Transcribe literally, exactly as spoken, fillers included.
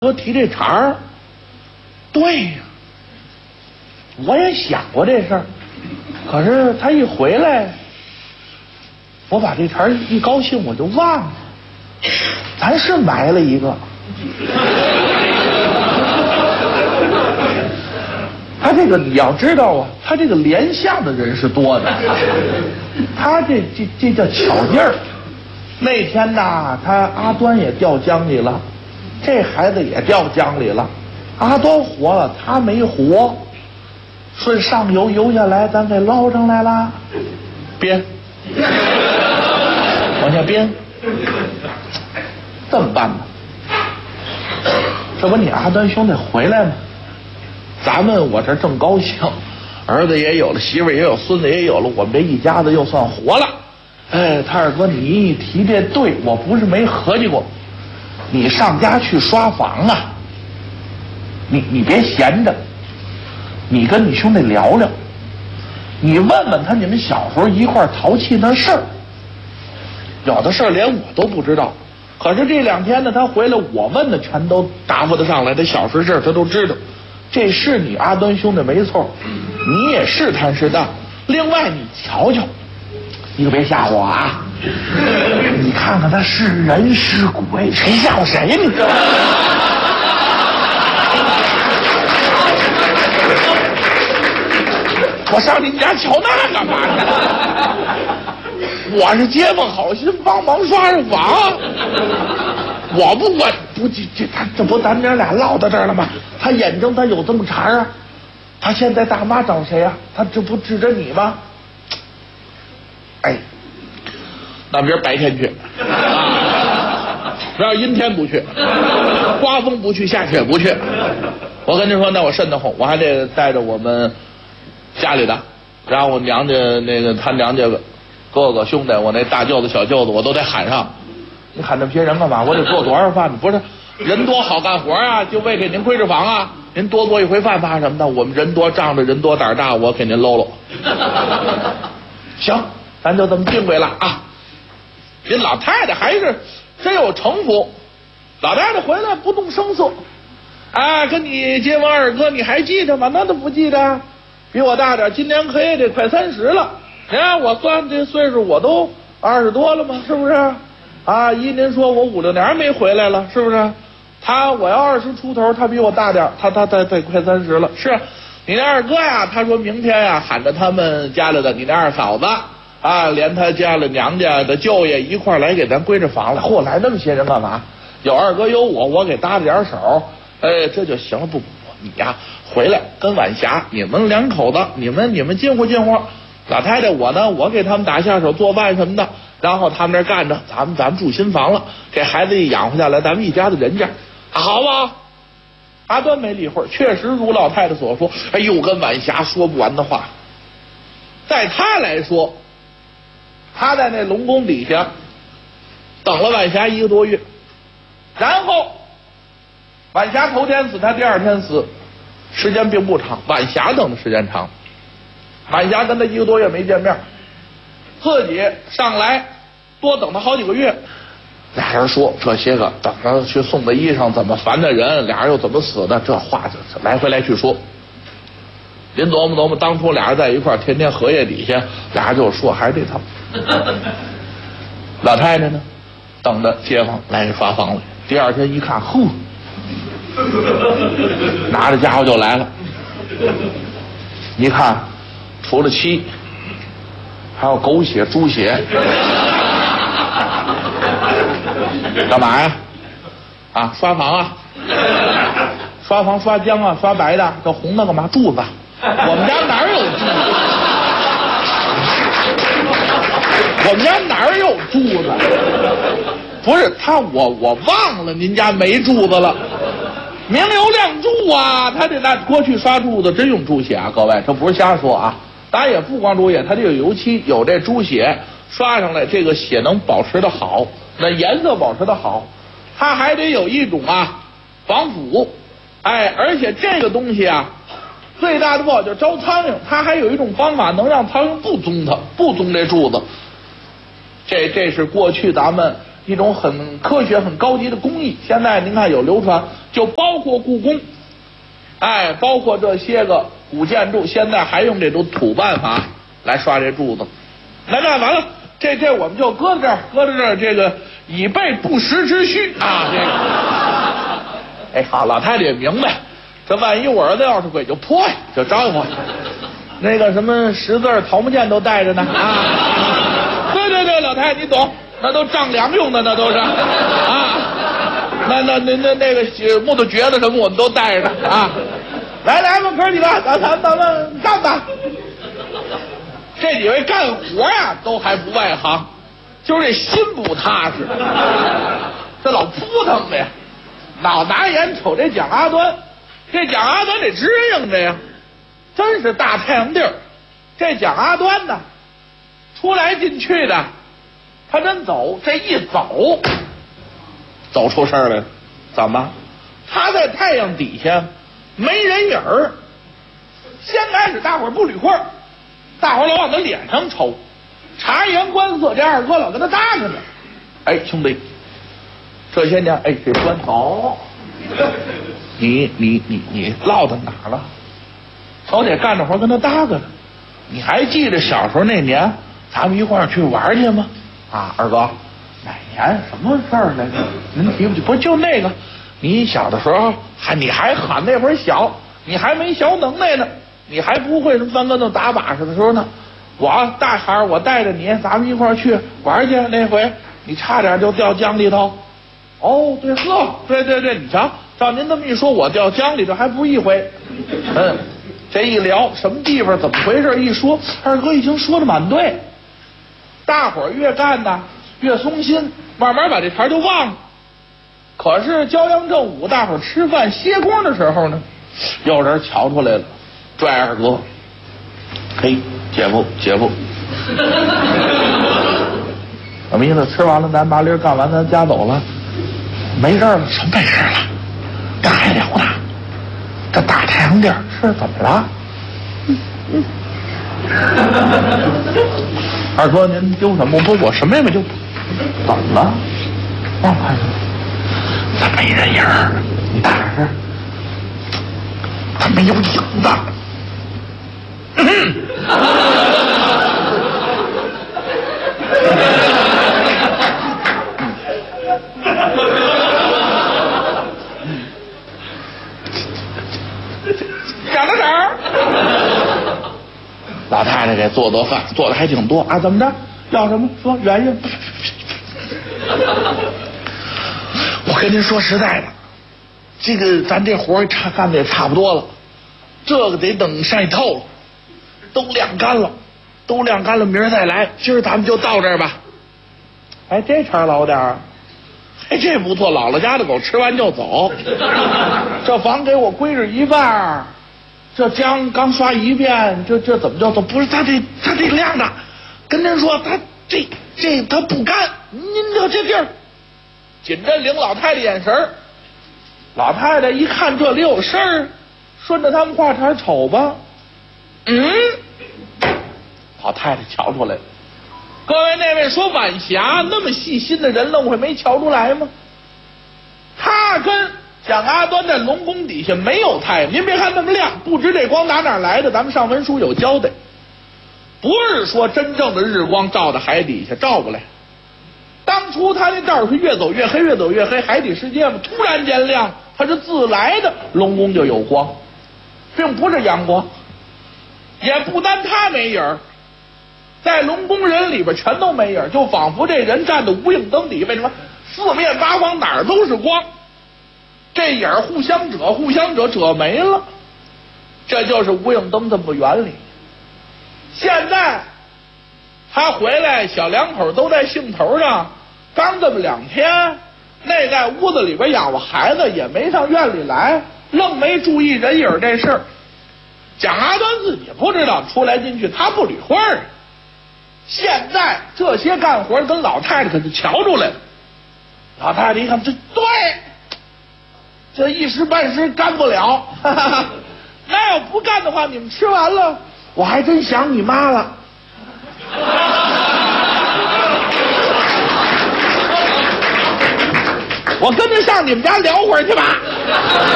说提这茬儿，对呀，我也想过这事儿，可是他一回来，我把这茬儿一高兴我就忘了，咱是埋了一个。他这个你要知道啊，他这个连项的人是多的，他这这这叫巧劲儿。那天呐，他阿端也掉江里了，这孩子也掉江里了，阿端活了，他没活，顺上游游下来，咱给捞上来了，编，往下编，这么办吧？这不你阿端兄弟回来吗？咱们我这正高兴，儿子也有了，媳妇儿也有，孙子也有了，我们这一家子又算活了。哎，他二哥，你一提这对，我不是没合计过。你上家去刷房啊，你你别闲着，你跟你兄弟聊聊，你问问他你们小时候一块淘气那事儿，有的事儿连我都不知道。可是这两天呢，他回来，我问的全都答复得上来，他小时事他都知道。这是你阿端兄弟没错，你也是贪是当。另外你瞧瞧，你可别吓我啊！你看看他是人是鬼，谁吓唬谁呀？你知道吗？我上你家瞧那干嘛去？我是街坊好心帮忙刷上房，我不管不这这他这不咱娘俩唠到这儿了吗？他眼睁他有这么茬啊？他现在大妈找谁啊？他这不指着你吗？哎，那明儿白天去，要阴天不去，刮风不去，下雪不去。我跟你说，那我瘆得慌，我还得带着我们家里的，然后我娘家那个他娘家哥哥兄弟，我那大舅子小舅子我都得喊上。你喊那么些人干嘛？我得做多少饭呢？不是人多好干活啊，就为给您归置房啊，您多做一回饭发什么的，我们人多仗着人多胆大，我给您搂搂。行，咱就这么定规了啊！您老太太还是真有城府，老太太回来不动声色，啊，跟你结婚二哥你还记得吗？那都不记得，比我大点，今年可也得快三十了。你看我算这岁数，我都二十多了吗？是不是？啊，依您说我五六年没回来了，是不是？他我要二十出头，他比我大点，他他他他快三十了。是你那二哥呀，他说明天呀喊着他们家里的你那二嫂子啊，连他家里娘家的舅爷一块来给咱归置房了。嚯，来那么些人干嘛？有二哥有我，我给搭着点手，哎，这就行了。不不不，你呀回来跟晚霞，你们两口子，你们你们近乎近乎。老太太我呢，我给他们打下手做饭什么的，然后他们这干着，咱们咱们住新房了，给孩子一养活下来，咱们一家子人家，好吧？阿端没理会，确实如老太太所说，哎呦，跟晚霞说不完的话。在他来说，他在那龙宫底下等了晚霞一个多月，然后晚霞头天死，他第二天死，时间并不长，晚霞等的时间长。晚霞跟他一个多月没见面，自己上来多等他好几个月。俩人说这些个等着去送的衣裳怎么烦的人，俩人又怎么死的，这话就来回来去说。您琢磨琢磨，当初俩人在一块儿，天天荷叶底下，俩人就说还是这套。老太太呢，等着街坊来刷房来。第二天一看，呼，拿着家伙就来了。一看。除了漆，还有狗血、猪血，干嘛呀？啊，刷房啊，刷房刷浆啊，刷白的，这红的干嘛？柱子，我们家哪有柱子？我们家哪有柱子？不是他，我我忘了，您家没柱子了。明油亮柱啊，他这那过去刷柱子真用猪血啊，各位，这不是瞎说啊。当然也不光猪血，它这有油漆，有这猪血刷上来，这个血能保持的好，那颜色保持的好。它还得有一种啊防腐，哎，而且这个东西啊最大的不好就是招苍蝇，它还有一种方法能让苍蝇不宗它，不宗这柱子。这这是过去咱们一种很科学、很高级的工艺。现在您看有流传，就包括故宫，哎，包括这些个古建筑，现在还用这种土办法来刷这柱子。那那完了，这这我们就搁在这儿，搁在这儿，这个以备不时之需啊。这个，哎，好，老太太也明白，这万一我儿子要是鬼，就泼呀，就招呼。那个什么识字桃木剑都带着呢啊！对对对，老太太你懂，那都丈量用的，那都是啊。那那那那那个木头橛子什么我们都带着呢啊！来来吧，哥几个，咱咱咱们干吧。这几位干活呀，都还不外行，就是这心不踏实，这老扑腾的呀，老拿眼瞅这蒋阿端，这蒋阿端得支应着呀。真是大太阳地儿，这蒋阿端呢，出来进去的，他真走，这一走，走出事儿来了。怎么？他在太阳底下没人影儿。先开始大伙儿不理会儿，大伙儿老往他脸上瞅，察言观色，这二哥老跟他搭着呢。哎，兄弟，这些年，哎，这端走，你你你你落到哪儿了？都得干着活跟他搭个呢。你还记得小时候那年咱们一块儿去玩去吗？啊，二哥，哪年什么事儿来着？您提不起？不就那个，你小的时候还你还喊那会儿小，你还没小能耐呢，你还不会什么翻跟头打把式的时候呢。我大孩儿，我带着你，咱们一块儿去玩去。那回你差点就掉江里头。哦，对呵，对对对，你瞧，照您这么一说，我掉江里头还不是一回。嗯。这一聊什么地方怎么回事，一说二哥已经说的满对，大伙儿越干呢越松心，慢慢把这茬就忘了。可是骄阳正午，大伙儿吃饭歇工的时候呢，有人瞧出来了，拽二哥，嘿，姐夫姐夫，什么意思？吃完了咱麻溜干完咱家走了，没事了？什么没事了？这还聊呢？这大太阳地儿是怎么了？嗯嗯，二哥您丢什么？不，我什么也没丢。怎么了？让我看看，怎么没人影儿？你打是？他没有影子。讲到哪儿？老太太给做做饭，做的还挺多啊！怎么着？要什么？说圆圆。我跟您说实在的，这个咱这活差干的也差不多了，这个得等晒透了，都晾干了，都晾干了，明儿再来。今儿咱们就到这儿吧。哎，这茬老点儿。哎，这不错，姥姥家的狗吃完就走。这房给我归置一半，这浆刚刷一遍，这这怎么叫做？不是他这他这晾的，跟您说他这这他不干。您这这地儿，紧着领老太太眼神儿，老太太一看这里有事儿，顺着他们话茬瞅吧，嗯，老太太瞧出来了。各位那位说晚霞那么细心的人愣会没瞧出来吗？他跟蒋阿端在龙宫底下没有太阳，您别看那么亮，不知这光打哪来的，咱们上文书有交代，不是说真正的日光照到海底下照过来。当初他那道是越走越黑，越走越黑，海底世界嘛，突然间亮，它是自来的，龙宫就有光，并不是阳光，也不单他没影儿。在龙宫人里边全都没影，就仿佛这人站在无影灯底，为什么四面八方哪儿都是光，这影儿互相遮，互相遮，遮没了，这就是无影灯这么个原理。现在他回来，小两口都在兴头上，刚这么两天，那在屋子里边养活孩子，也没上院里来，愣没注意人影这事儿。蒋阿端自己不知道，出来进去他不理会儿。现在这些干活跟老太太可就瞧出来了，老太太一看，这对，这一时半时干不了，哈哈哈，那要不干的话，你们吃完了，我还真想你妈了。 我跟着上你们家聊会儿去吧。